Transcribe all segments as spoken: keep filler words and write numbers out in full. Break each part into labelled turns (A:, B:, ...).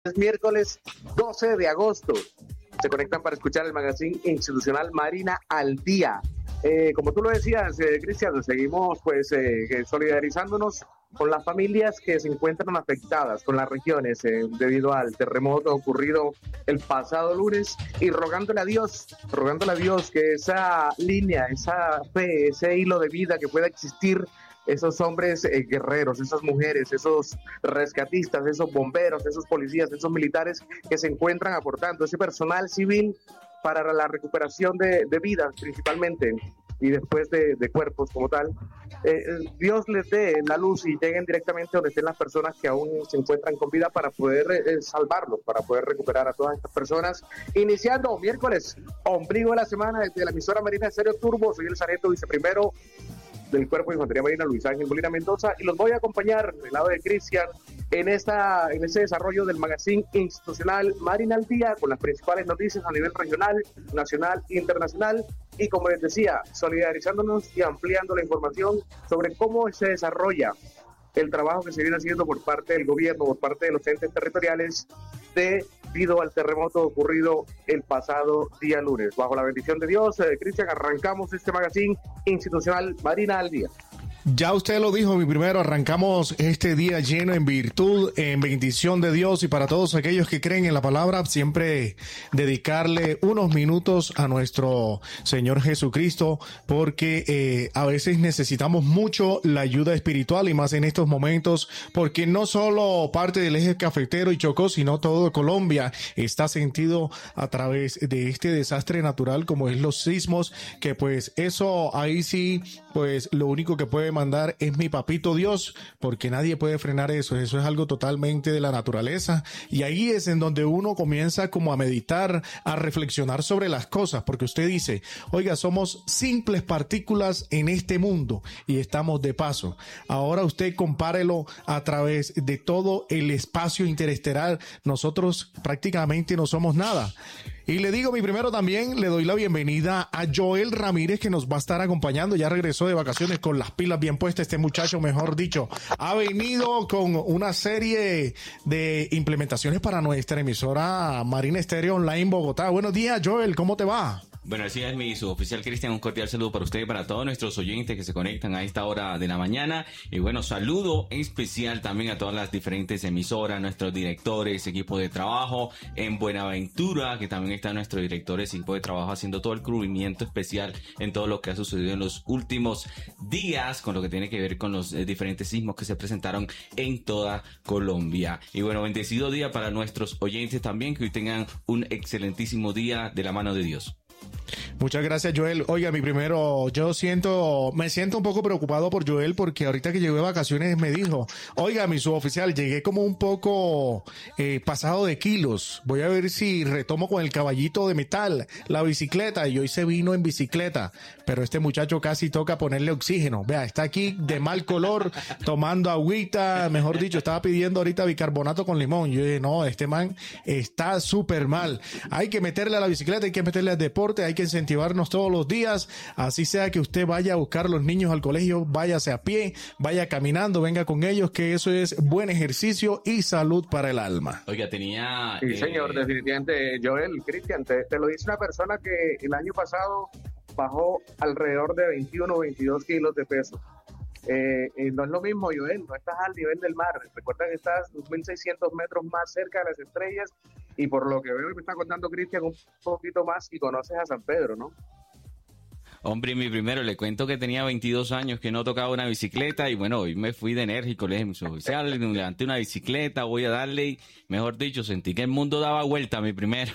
A: Es miércoles doce de agosto. Se conectan para escuchar el magazine institucional Marina al Día. Eh, como tú lo decías, eh, Cristian, seguimos pues eh, solidarizándonos con las familias que se encuentran afectadas, con las regiones eh, debido al terremoto ocurrido el pasado lunes y rogándole a Dios, rogándole a Dios que esa línea, esa fe, ese hilo de vida que pueda existir, esos hombres eh, guerreros, esas mujeres, esos rescatistas, esos bomberos, esos policías, esos militares que se encuentran aportando, ese personal civil para la recuperación de, de vidas principalmente y después de, de cuerpos como tal, eh, Dios les dé la luz y lleguen directamente donde estén las personas que aún se encuentran con vida para poder eh, salvarlos, para poder recuperar a todas estas personas. Iniciando miércoles, ombligo de la semana desde la emisora Marina Estéreo Turbo, soy el sargento viceprimero del Cuerpo de Infantería Marina Luis Ángel Molina Mendoza y los voy a acompañar del lado de Cristian en esta en ese desarrollo del magazine institucional Marina al Día con las principales noticias a nivel regional, nacional e internacional y como les decía, solidarizándonos y ampliando la información sobre cómo se desarrolla el trabajo que se viene haciendo por parte del gobierno, por parte de los entes territoriales debido al terremoto ocurrido el pasado día lunes. Bajo la bendición de Dios, eh, Cristian, arrancamos este magazine institucional Marina al Día.
B: Ya usted lo dijo, mi primero, arrancamos este día lleno en virtud, en bendición de Dios y para todos aquellos que creen en la palabra, siempre dedicarle unos minutos a nuestro Señor Jesucristo porque eh, a veces necesitamos mucho la ayuda espiritual y más en estos momentos porque no solo parte del eje cafetero y Chocó, sino todo Colombia está sentido a través de este desastre natural como es los sismos, que pues eso ahí sí, pues lo único que puede mandar es mi papito Dios, porque nadie puede frenar eso, eso es algo totalmente de la naturaleza y ahí es en donde uno comienza como a meditar, a reflexionar sobre las cosas, porque usted dice, oiga, somos simples partículas en este mundo y estamos de paso. Ahora usted compárelo a través de todo el espacio interestelar, nosotros prácticamente no somos nada. Y le digo, mi primero también, le doy la bienvenida a Joel Ramírez, que nos va a estar acompañando. Ya regresó de vacaciones con las pilas bien puestas. Este muchacho, mejor dicho, ha venido con una serie de implementaciones para nuestra emisora Marina Estéreo Online Bogotá. Buenos días, Joel, ¿cómo te va?
C: Bueno, así es, mi suboficial Cristian, un cordial saludo para usted y para todos nuestros oyentes que se conectan a esta hora de la mañana. Y bueno, saludo especial también a todas las diferentes emisoras, nuestros directores, equipo de trabajo en Buenaventura, que también están nuestros directores, equipo de trabajo haciendo todo el cubrimiento especial en todo lo que ha sucedido en los últimos días, con lo que tiene que ver con los eh, diferentes sismos que se presentaron en toda Colombia. Y bueno, bendecido día para nuestros oyentes también, que hoy tengan un excelentísimo día de la mano de Dios.
B: Muchas gracias, Joel. Oiga, mi primero, yo siento, me siento un poco preocupado por Joel porque ahorita que llegué de vacaciones me dijo, oiga, mi suboficial, llegué como un poco eh, pasado de kilos. Voy a ver si retomo con el caballito de metal, la bicicleta. Y hoy se vino en bicicleta, pero este muchacho casi toca ponerle oxígeno. Vea, está aquí de mal color, tomando agüita, mejor dicho, estaba pidiendo ahorita bicarbonato con limón. Yo dije, no, este man está súper mal. Hay que meterle a la bicicleta, hay que meterle al deporte, hay que incentivarnos todos los días, así sea que usted vaya a buscar a los niños al colegio, váyase a pie, vaya caminando, venga con ellos, que eso es buen ejercicio y salud para el alma.
C: Oiga, tenía...
A: Sí,
C: eh...
A: señor, definitivamente, Joel, Cristian, te, te lo dice una persona que el año pasado bajó alrededor de veintiuno o veintidós kilos de peso. Eh, eh, no es lo mismo, Joel, no estás al nivel del mar, recuerda que estás dos mil seiscientos metros más cerca de las estrellas y por lo que veo y me está contando Cristian un poquito más y conoces a San Pedro, ¿no?
C: Hombre, mi primero, le cuento que tenía veintidós años que no tocaba una bicicleta y bueno, hoy me fui de enérgico, le dije, mi suboficial, levanté una bicicleta, voy a darle y mejor dicho, sentí que el mundo daba vuelta, mi primero.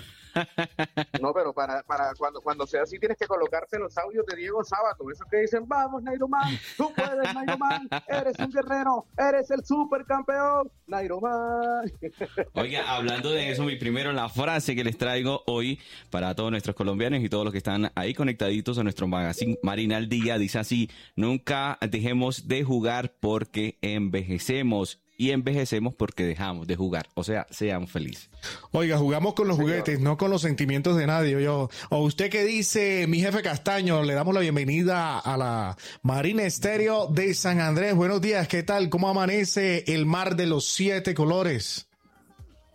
A: No, pero para, para cuando, cuando sea así tienes que colocarte los audios de Diego Sábato, esos que dicen, vamos Nairoman, tú puedes Nairoman, eres un guerrero, eres el supercampeón, Nairoman.
C: Oiga, hablando de eso, mi primero, la frase que les traigo hoy para todos nuestros colombianos y todos los que están ahí conectaditos a nuestro magazine Marina al Día, dice así, nunca dejemos de jugar porque envejecemos. Y envejecemos porque dejamos de jugar. O sea, sean felices.
B: Oiga, jugamos con los juguetes, no con los sentimientos de nadie. Yo, o usted que dice, mi jefe Castaño, le damos la bienvenida a la Marina Estéreo de San Andrés. Buenos días, ¿qué tal? ¿Cómo amanece el mar de los siete colores?